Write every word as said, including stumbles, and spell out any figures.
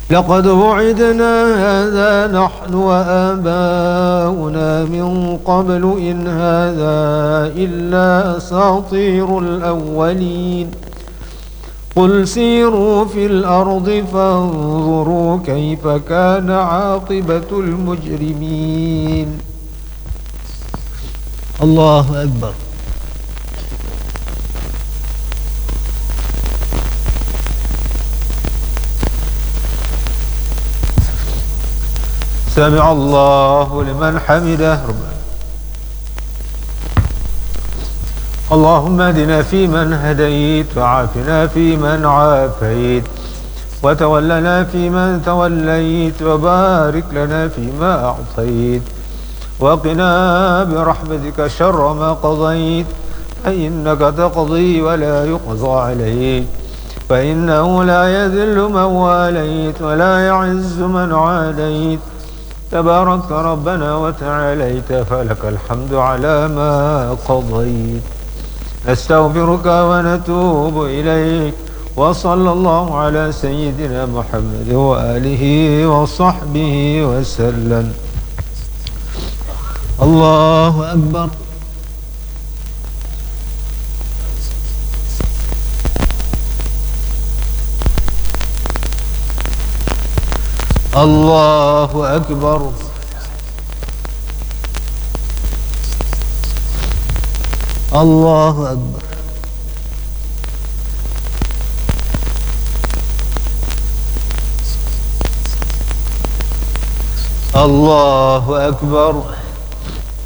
لقد وعدنا هذا نحن وآباؤنا من قبل إن هذا إلا أساطير الأولين. قل سيروا في الأرض فانظروا كيف كان عاقبة المجرمين. الله أكبر. سمع الله لمن حمده. ربنا اللهم اهدنا فيمن هديت، وعافنا فيمن عافيت، وتولنا فيمن توليت، وبارك لنا فيما أعطيت، وقنا برحمتك شر ما قضيت، فإنك تقضي ولا يقضى عليك، فإنه لا يذل من واليت ولا يعز من عاديت، تبارك ربنا وتعاليت، فلك الحمد على ما قضيت. نستغفرك ونتوب إليك، وصلى الله على سيدنا محمد وآله وصحبه وسلم. الله أكبر. الله أكبر. الله أكبر. الله أكبر.